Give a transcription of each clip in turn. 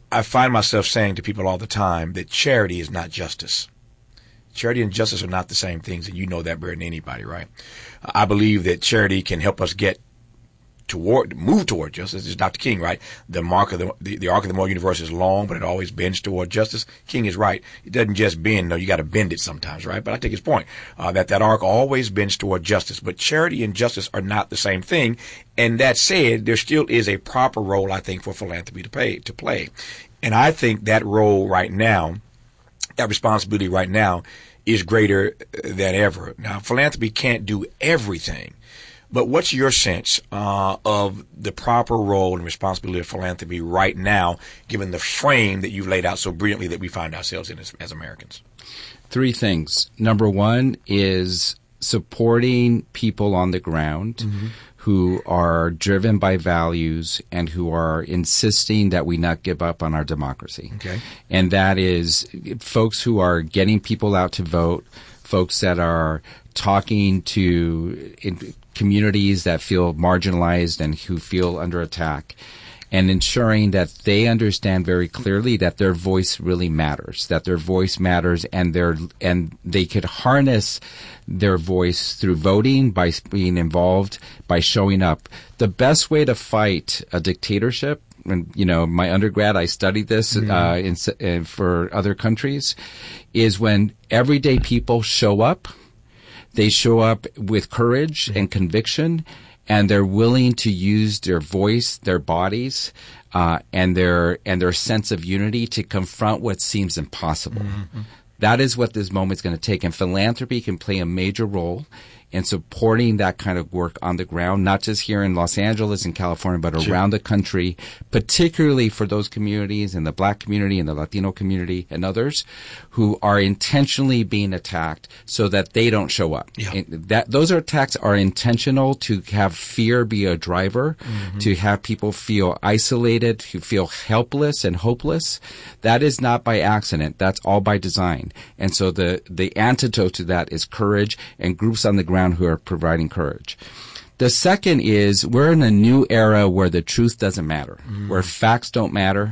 I find myself saying to people all the time that charity is not justice. Charity and justice are not the same things, and you know that better than anybody, right? I believe that charity can help us move toward justice. It's Dr. King, right? The arc of the moral universe is long, but it always bends toward justice. King is right. It doesn't just bend. No, you got to bend it sometimes, right? But I take his point, that arc always bends toward justice. But charity and justice are not the same thing. And that said, there still is a proper role, I think, for philanthropy to play. And I think that role right now, that responsibility right now, is greater than ever. Now, philanthropy can't do everything. But what's your sense of the proper role and responsibility of philanthropy right now, given the frame that you've laid out so brilliantly that we find ourselves in as Americans? 3 things. Number 1 is supporting people on the ground who are driven by values and who are insisting that we not give up on our democracy. Okay. And that is folks who are getting people out to vote, folks that are talking to communities that feel marginalized and who feel under attack, and ensuring that they understand very clearly that their voice really matters, and they could harness their voice through voting, by being involved, by showing up. The best way to fight a dictatorship, and my undergrad, I studied this for other countries, is when everyday people show up. They show up with courage and conviction, and they're willing to use their voice, their bodies, and their sense of unity to confront what seems impossible. That is what this moment is going to take, and philanthropy can play a major role in supporting that kind of work on the ground, not just here in Los Angeles and California, but around the country, particularly for those communities and the Black community and the Latino community and others who are intentionally being attacked so that they don't show up. Yeah. Those attacks are intentional to have fear be a driver, to have people feel isolated, who feel helpless and hopeless. That is not by accident. That's all by design. And so the antidote to that is courage and groups on the ground who are providing courage. The second is we're in a new era where the truth doesn't matter, where facts don't matter,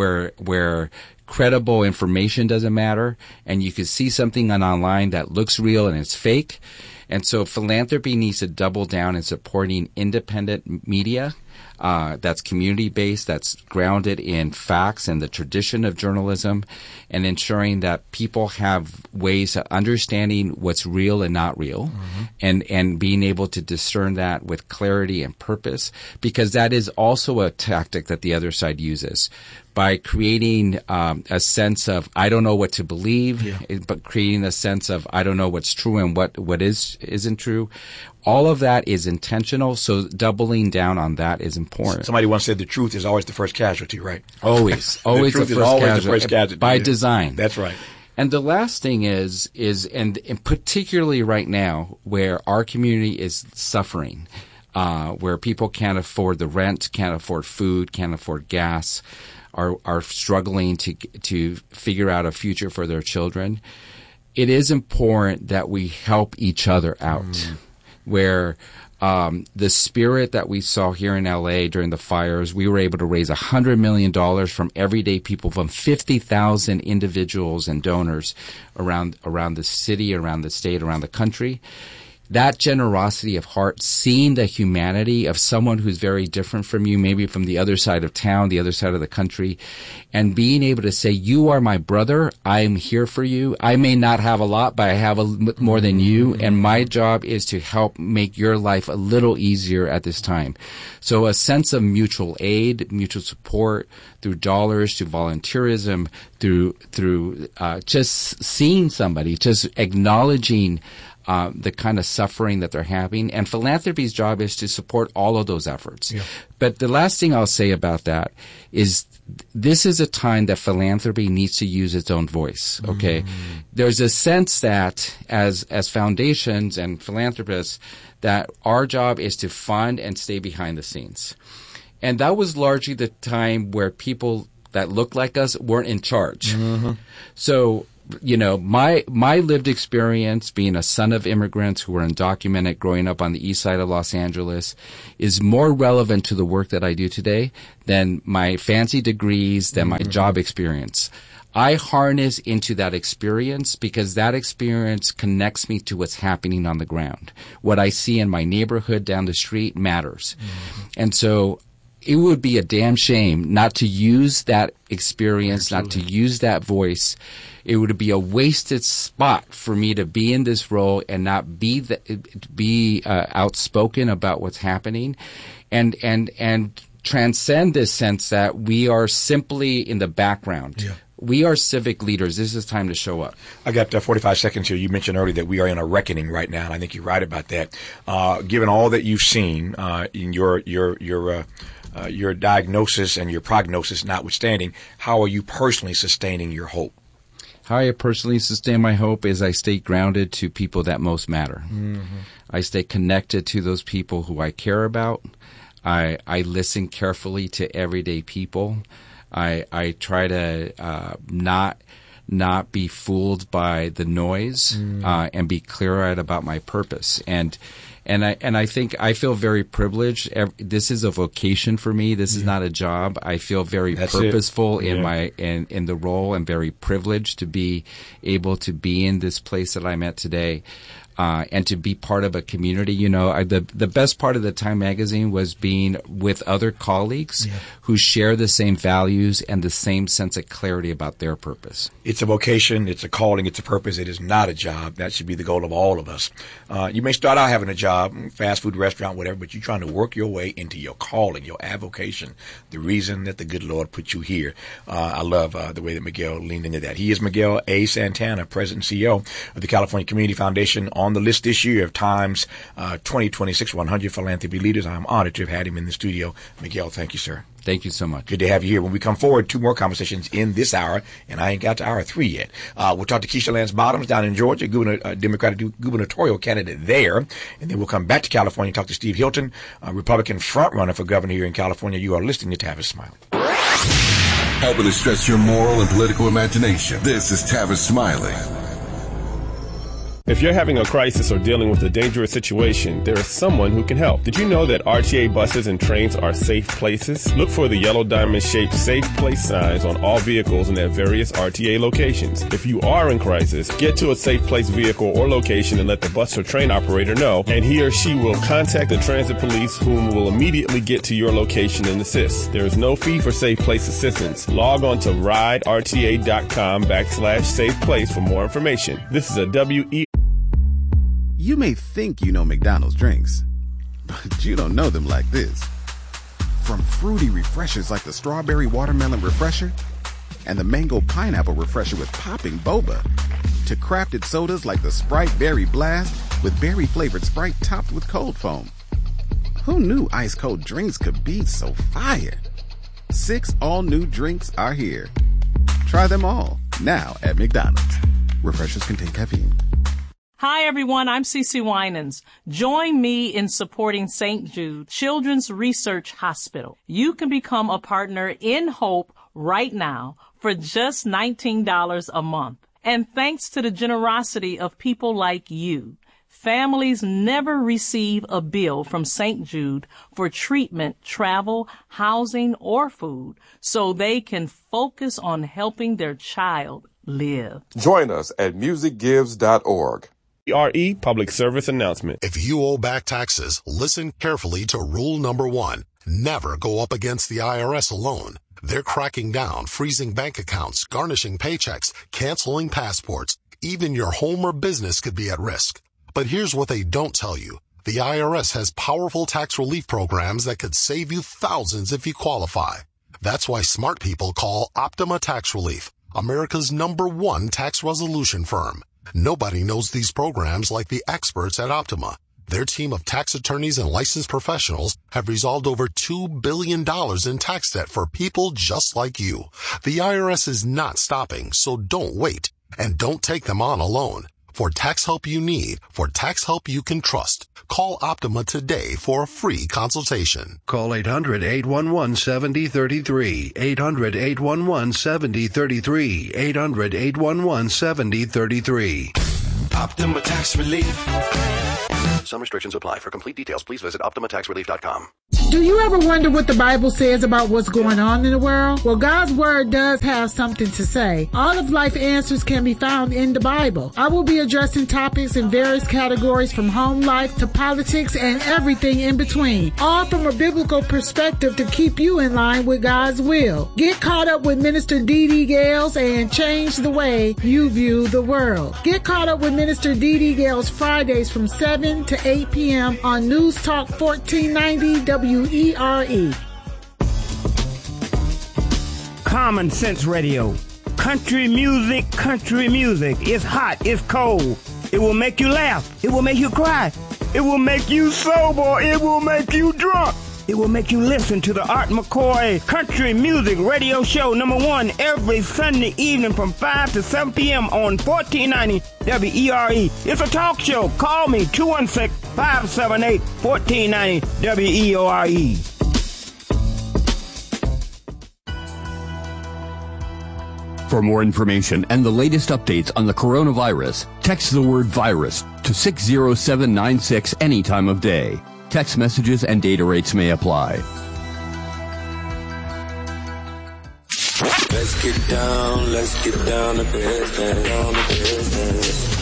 where credible information doesn't matter, and you can see something online that looks real and it's fake. And so philanthropy needs to double down in supporting independent media that's community-based, that's grounded in facts and the tradition of journalism, and ensuring that people have ways of understanding what's real and not real, and being able to discern that with clarity and purpose, because that is also a tactic that the other side uses. By creating a sense of I don't know what to believe, but creating a sense of I don't know what's true and what isn't true. All of that is intentional, so doubling down on that is important. Somebody once said the truth is always the first casualty, right? Always the first casualty. By design. That's right. And the last thing is particularly right now where our community is suffering, where people can't afford the rent, can't afford food, can't afford gas, are struggling to figure out a future for their children. It is important that we help each other out. Where the spirit that we saw here in LA during the fires, we were able to raise $100 million from everyday people, from 50,000 individuals and donors around the city, around the state, around the country. That generosity of heart, seeing the humanity of someone who's very different from you, maybe from the other side of town, the other side of the country, and being able to say, you are my brother, I am here for you. I may not have a lot, but I have more than you, and my job is to help make your life a little easier at this time. So a sense of mutual aid, mutual support, through dollars, through volunteerism, through just seeing somebody, just acknowledging the kind of suffering that they're having. And philanthropy's job is to support all of those efforts. Yeah. But the last thing I'll say about that is this is a time that philanthropy needs to use its own voice, okay? There's a sense that as foundations and philanthropists that our job is to fund and stay behind the scenes. And that was largely the time where people that looked like us weren't in charge. So my lived experience being a son of immigrants who were undocumented growing up on the east side of Los Angeles is more relevant to the work that I do today than my fancy degrees, than my job experience. I harness into that experience because that experience connects me to what's happening on the ground. What I see in my neighborhood down the street matters. And so it would be a damn shame not to use that experience, not to use that voice. It would be a wasted spot for me to be in this role and not be outspoken about what's happening, and transcend this sense that we are simply in the background. Yeah. We are civic leaders. This is time to show up. I got 45 seconds here. You mentioned earlier that we are in a reckoning right now, and I think you're right about that. Given all that you've seen in your diagnosis and your prognosis notwithstanding, how are you personally sustaining your hope? How I personally sustain my hope is I stay grounded to people that most matter. I stay connected to those people who I care about. I listen carefully to everyday people. I try to not be fooled by the noise and be clear-eyed about my purpose. And I think I feel very privileged. This is a vocation for me. This is not a job. I feel very purposeful in in the role, and very privileged to be able to be in this place that I'm at today. And to be part of a community. The best part of the Time magazine was being with other colleagues who share the same values and the same sense of clarity about their purpose. It's a vocation, it's a calling, it's a purpose. It is not a job. That should be the goal of all of us. You may start out having a job, fast food restaurant, whatever, but you're trying to work your way into your calling, your avocation, the reason that the good Lord put you here. I love the way that Miguel leaned into that. He is Miguel A. Santana, President and CEO of the California Community Foundation, on the list this year of Time's 2026 100 Philanthropy Leaders. I'm honored to have had him in the studio. Miguel, thank you, sir. Thank you so much. Good to have you here. When we come forward, 2 more conversations in this hour, and I ain't got to hour 3 yet. We'll talk to Keisha Lance Bottoms down in Georgia, Democratic gubernatorial candidate there, and then we'll come back to California and talk to Steve Hilton, Republican frontrunner for governor here in California. You are listening to Tavis Smiley. Helping to stretch your moral and political imagination. This is Tavis Smiley. If you're having a crisis or dealing with a dangerous situation, there is someone who can help. Did you know that RTA buses and trains are safe places? Look for the yellow diamond-shaped safe place signs on all vehicles and at various RTA locations. If you are in crisis, get to a safe place vehicle or location and let the bus or train operator know, and he or she will contact the transit police, whom will immediately get to your location and assist. There is no fee for safe place assistance. Log on to riderta.com/safe place for more information. This is a WE. You may think you know McDonald's drinks, but you don't know them like this. From fruity refreshers like the Strawberry Watermelon Refresher and the Mango Pineapple Refresher with popping boba, to crafted sodas like the Sprite Berry Blast with berry-flavored Sprite topped with cold foam. Who knew ice-cold drinks could be so fire? 6 all-new drinks are here. Try them all, now at McDonald's. Refreshers contain caffeine. Hi, everyone. I'm Cece Winans. Join me in supporting St. Jude Children's Research Hospital. You can become a partner in Hope right now for just $19 a month. And thanks to the generosity of people like you, families never receive a bill from St. Jude for treatment, travel, housing, or food, so they can focus on helping their child live. Join us at musicgives.org. RE Public Service Announcement. If you owe back taxes, listen carefully to rule number 1. Never go up against the IRS alone. They're cracking down, freezing bank accounts, garnishing paychecks, canceling passports. Even your home or business could be at risk. But here's what they don't tell you. The IRS has powerful tax relief programs that could save you thousands if you qualify. That's why smart people call Optima Tax Relief, America's #1 tax resolution firm. Nobody knows these programs like the experts at Optima. Their team of tax attorneys and licensed professionals have resolved over $2 billion in tax debt for people just like you. The IRS is not stopping, so don't wait. And don't take them on alone. For tax help you need, for tax help you can trust, call Optima today for a free consultation. Call 800-811-7033. 800-811-7033. 800-811-7033. Optima Tax Relief. Some restrictions apply. For complete details, please visit OptimaTaxRelief.com. Do you ever wonder what the Bible says about what's going on in the world? Well, God's Word does have something to say. All of life answers can be found in the Bible. I will be addressing topics in various categories from home life to politics and everything in between, all from a biblical perspective to keep you in line with God's will. Get caught up with Minister D.D. Gales and change the way you view the world. Get caught up with Minister D.D. Gales Fridays from 7 to 8 p.m. on News Talk 1490 WERE. Common Sense Radio. Country music. It's hot, it's cold. It will make you laugh. It will make you cry. It will make you sober. It will make you drunk. It will make you listen to the Art McCoy Country Music Radio Show #1 every Sunday evening from 5 to 7 p.m. on 1490 WERE. It's a talk show. Call me 216-578-1490 WERE. For more information and the latest updates on the coronavirus, text the word virus to 60796 any time of day. Text messages and data rates may apply. Let's get down to business.